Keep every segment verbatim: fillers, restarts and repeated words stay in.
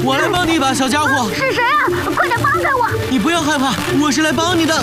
我来帮你一把，小家伙。 是谁啊？快点帮开我！ 你不要害怕，我是来帮你的。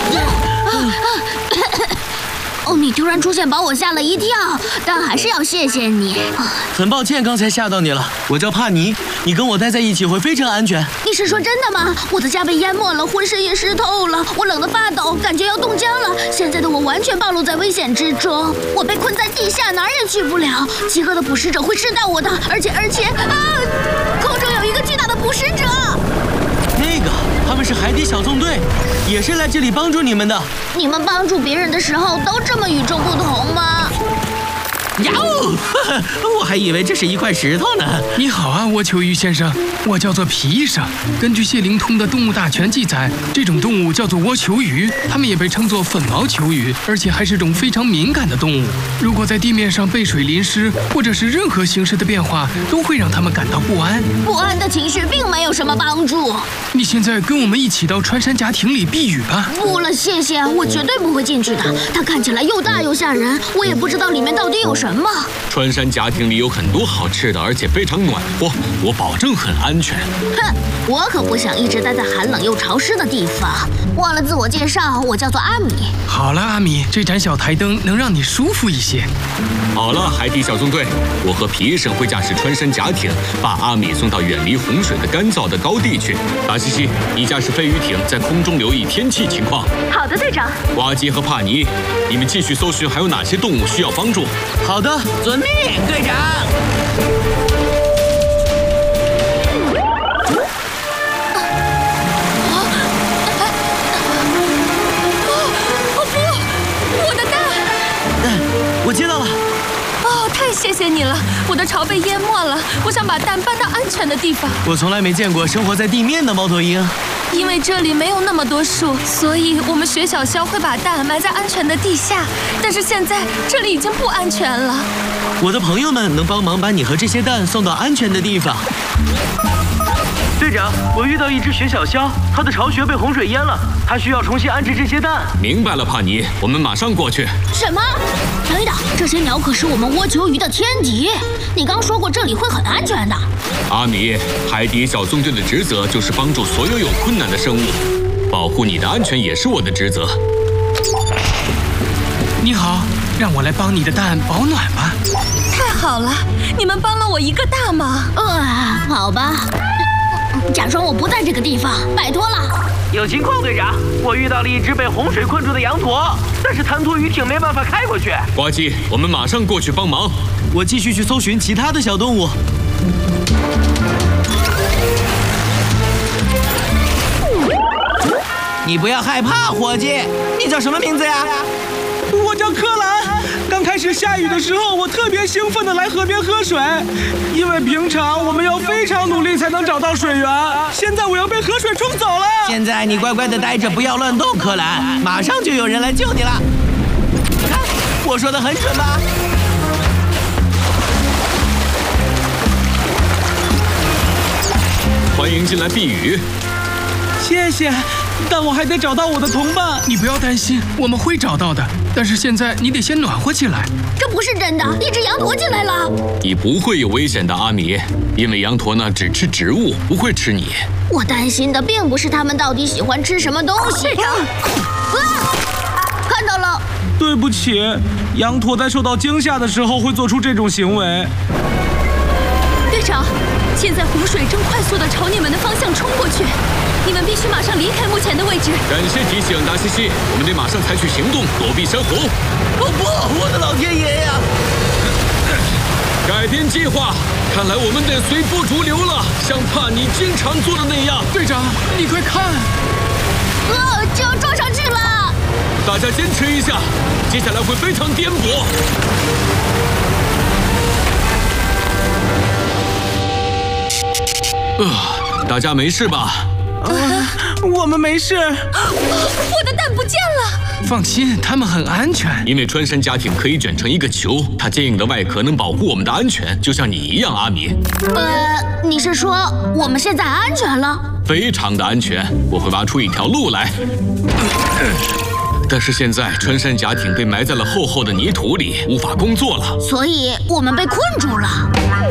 哦，你突然出现把我吓了一跳，但还是要谢谢你。 很抱歉刚才吓到你了，我叫帕尼，你跟我待在一起会非常安全。 你是说真的吗？我的家被淹没了，浑身也湿透了，我冷得发抖，感觉要冻僵了。现在的我完全暴露在危险之中，我被困在地下，哪儿也去不了。饥饿的捕食者会吃到我的，而且而且啊，空中有一个巨大的捕食者。 那个，他们是海底小纵队，也是来这里帮助你们的。 你们帮助别人的时候都这么与众不同吗？ 呀哦，我还以为这是一块石头呢。 你好啊，蜗球鱼先生，我叫做皮医生。根据谢灵通的《动物大全》记载，这种动物叫做蜗球鱼，它们也被称作粉毛球鱼，而且还是种非常敏感的动物。如果在地面上被水淋湿，或者是任何形式的变化，都会让它们感到不安。 不安的情绪并没有什么帮助。 你现在跟我们一起到穿山甲艇里避雨吧。 不了，谢谢，我绝对不会进去的。它看起来又大又吓人，我也不知道里面到底有什么。 穿山甲艇里有很多好吃的，而且非常暖和，我保证很安全。 哼，我可不想一直待在寒冷又潮湿的地方。忘了自我介绍，我叫做阿米。 好了，阿米，这盏小台灯能让你舒服一些。 好了，海底小纵队，我和皮医生会驾驶穿山甲艇，把阿米送到远离洪水的干燥的高地去。达西西，你驾驶飞鱼艇在空中留意天气情况。 好的，队长。 呱唧和帕尼，你们继续搜寻还有哪些动物需要帮助。 好的，遵命，队长。我接到了。 哦，太谢谢你了！我的巢被淹没了，我想把蛋搬到安全的地方。 我从来没见过生活在地面的猫头鹰。 因为这里没有那么多树，所以我们雪小鸮会把蛋埋在安全的地下。但是现在这里已经不安全了。 我的朋友们能帮忙把你和这些蛋送到安全的地方。队长，我遇到一只雪小鸮，它的巢穴被洪水淹了，它需要重新安置这些蛋。 明白了，帕尼，我们马上过去。 什么？等等，这些鸟可是我们蜗球鱼的天敌。你刚说过这里会很安全的。 阿米，海底小纵队的职责就是帮助所有有困难的生物，保护你的安全也是我的职责。 你好，让我来帮你的蛋保暖吧。 太好了，你们帮了我一个大忙。 呃，好吧。假装我不在这个地方，拜托了。 有情况，队长，我遇到了一只被洪水困住的羊驼，但是弹涂鱼艇没办法开过去。 呱唧，我们马上过去帮忙。 我继续去搜寻其他的小动物。你不要害怕，伙计。你叫什么名字呀？ 我叫柯蓝。刚开始下雨的时候，我特别兴奋地来河边喝水，因为平常我们要非常努力才能找到水源。现在我要被河水冲走了。 现在你乖乖地待着，不要乱动，柯蓝，马上就有人来救你了。看，我说的很准吧？ 欢迎进来避雨。 谢谢，但我还得找到我的同伴。 你不要担心，我们会找到的。但是现在你得先暖和起来。 这不是真的，一只羊驼进来了。 你不会有危险的，阿米，因为羊驼呢只吃植物，不会吃你。 我担心的并不是他们到底喜欢吃什么东西。队长，啊，看到了。 对不起，羊驼在受到惊吓的时候会做出这种行为。 队长，现在洪水正快速地朝你们的方向冲过去，你们必须马上离开目前的位置。 感谢提醒，达西西，我们得马上采取行动，躲避山洪。 哦不，我的老天爷呀！ 改变计划，看来我们得随波逐流了，像帕尼经常做的那样。 队长，你快看！ 呃，就要撞上去了。 大家坚持一下，接下来会非常颠簸。呃，大家没事吧？ 呃，我们没事。 我的蛋不见了。 放心，它们很安全。 因为穿山甲艇可以卷成一个球，它坚硬的外壳能保护我们的安全，就像你一样，阿米。 呃，你是说我们现在安全了？ 非常的安全，我会挖出一条路来。但是现在穿山甲艇被埋在了厚厚的泥土里，无法工作了。 所以我们被困住了。